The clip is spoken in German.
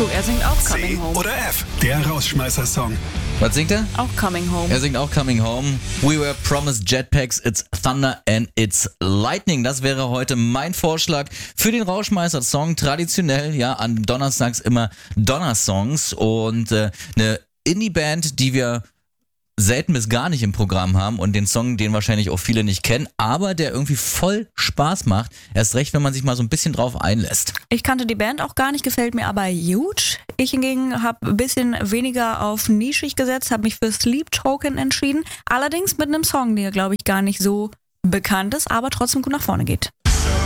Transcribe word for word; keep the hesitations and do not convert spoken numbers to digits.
Guck, er singt auch C Coming Home. oder F, der Rausschmeißer-Song. Was singt er? Auch Coming Home. Er singt auch Coming Home. We were promised jetpacks, it's thunder and it's lightning. Das wäre heute mein Vorschlag für den Rauschmeißer-Song. Traditionell, ja, an Donnerstags immer Donnersongs und äh, eine Indie-Band, die wir selten bis gar nicht im Programm haben und den Song, den wahrscheinlich auch viele nicht kennen, aber der irgendwie voll Spaß macht. Erst recht, wenn man sich mal so ein bisschen drauf einlässt. Ich kannte die Band auch gar nicht, gefällt mir aber huge. Ich hingegen habe ein bisschen weniger auf nischig gesetzt, habe mich für Sleep Token entschieden. Allerdings mit einem Song, der, glaube ich, gar nicht so bekannt ist, aber trotzdem gut nach vorne geht.